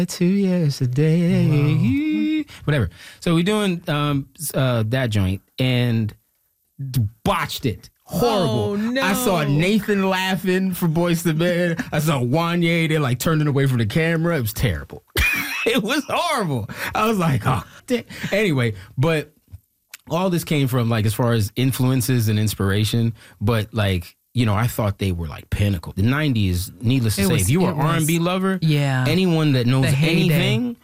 2 years a day. Whatever. So we're doing that joint and botched it. Horrible. Oh, no. I saw Nathan laughing for Boyz II Men. I saw Wanye, they like turning away from the camera. It was terrible. It was horrible. I was like, oh, damn. Anyway, but all this came from like as far as influences and inspiration, but like, you know, I thought they were like pinnacle. The 90s, needless to say, if you were an R&B lover, anyone that knows anything